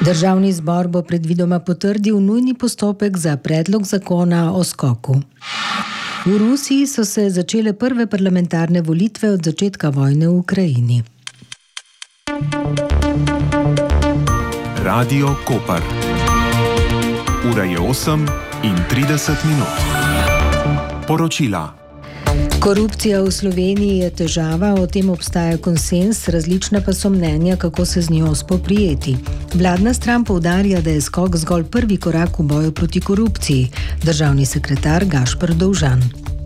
Državni zbor bo predvidoma potrdil nujni postopek za predlog zakona o skoku. V Rusiji so se začele prve parlamentarne volitve od začetka vojne v Ukrajini. Radio Koper. Ura je 8:30. Poročila. Korupcija v Sloveniji je težava, o tem obstaja konsenz, različna pa so mnenja, kako se z njo spoprijeti. Vladna stran poudarja, da je skok zgolj prvi korak v boju proti korupciji. Državni sekretar Gašper Dovžan.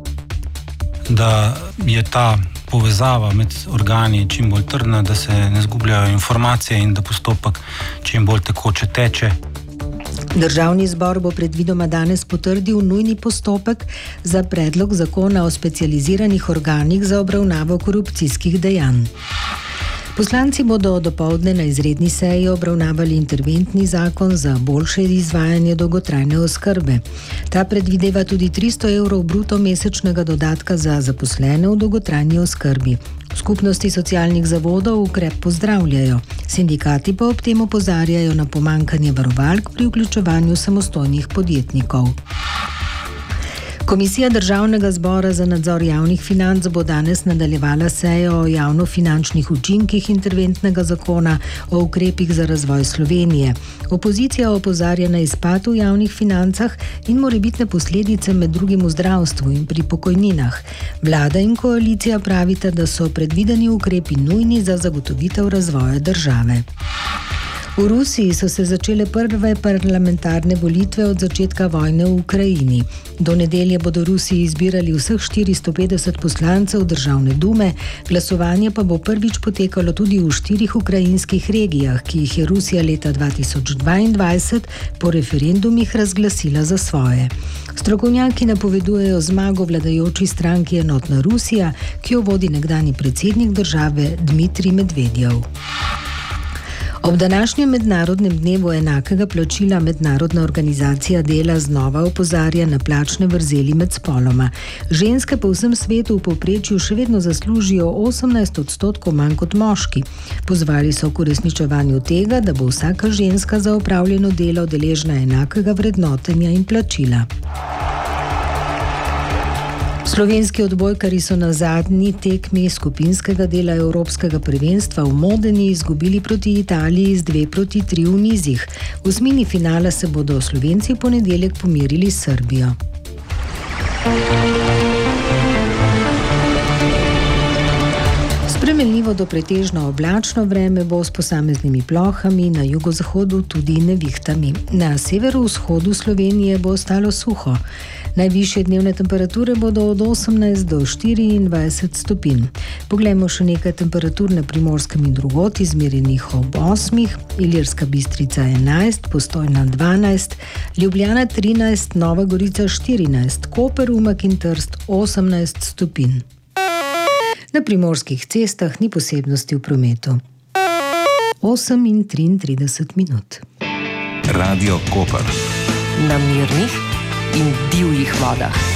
Da je ta povezava med organi čim bolj trdna, da se ne izgubljajo informacije in da postopek čim bolj tekoče teče. Državni zbor bo predvidoma danes potrdil nujni postopek za predlog zakona o specializiranih organih za obravnavo korupcijskih dejanj. Poslanci bodo dopoldne na izredni seji obravnavali interventni zakon za boljše izvajanje dolgotrajne oskrbe. Ta predvideva tudi 300 evrov bruto mesečnega dodatka za zaposlene v dolgotrajni oskrbi. V skupnosti socialnih zavodov ukrep pozdravljajo. Sindikati pa ob tem opozarjajo na pomanjkanje varovalk pri vključevanju samostojnih podjetnikov. Komisija Državnega zbora za nadzor javnih financ bo danes nadaljevala sejo o javnofinančnih učinkih interventnega zakona o ukrepih za razvoj Slovenije. Opozicija opozarja na izpad v javnih financah in morebitne posledice med drugim v zdravstvu in pri pokojninah. Vlada in koalicija pravita, da so predvideni ukrepi nujni za zagotovitev razvoja države. V Rusiji so se začele prve parlamentarne volitve od začetka vojne v Ukrajini. Do nedelje bodo Rusiji izbirali vseh 450 poslancev državne dume, glasovanje pa bo prvič potekalo tudi v 4 ukrajinskih regijah, ki jih je Rusija leta 2022 po referendumih razglasila za svoje. Strokovnjaki napovedujejo zmago vladajoči stranki Enotna Rusija, ki jo vodi nekdanji predsednik države Dmitrij Medvedjev. Ob današnjem mednarodnem dnevu enakega plačila Mednarodna organizacija dela znova opozarja na plačne vrzeli med spoloma. Ženske po vsem svetu v povprečju še vedno zaslužijo 18% manj kot moški. Pozvali so k uresničevanju tega, da bo vsaka ženska za opravljeno delo deležna enakega vrednotenja in plačila. Slovenski odbojkarji so na zadnji tekmi skupinskega dela Evropskega prvenstva v Modeni izgubili proti Italiji z 2-3 v nizih. V osmini finala se bodo Slovenci v ponedeljek pomerili s Srbijo. Spremenljivo do pretežno oblačno vreme bo s posameznimi plohami, na jugozahodu tudi nevihtami. Na severovzhodu Slovenije bo ostalo suho. Najvišje dnevne temperature bodo od 18 do 24 stopinj. Poglejmo še nekaj temperatur na Primorskem in drugod, izmerjenih ob 8, Ilirska Bistrica 11, Postojna 12, Ljubljana 13, Nova Gorica 14, Koper, Umag in Trst 18 stopinj. Na primorskih cestah ni posebnosti v prometu. 8:33. Radio Koper. Na mirnih in divjih vodah.